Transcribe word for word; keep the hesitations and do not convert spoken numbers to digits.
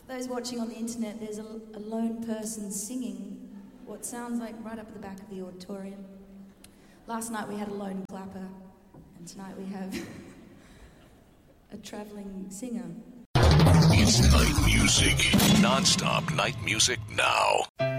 For those watching on the internet, there's a, a lone person singing what sounds like right up at the back of the auditorium. Last night we had a lone clapper, and tonight we have a travelling singer. It's night music. Non-stop night music now.